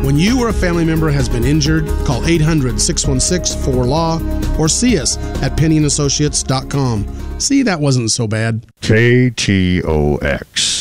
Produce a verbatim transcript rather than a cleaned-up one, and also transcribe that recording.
When you or a family member has been injured, call eight hundred, six one six, four L A W or see us at penny and associates dot com. See, that wasn't so bad. K T O X.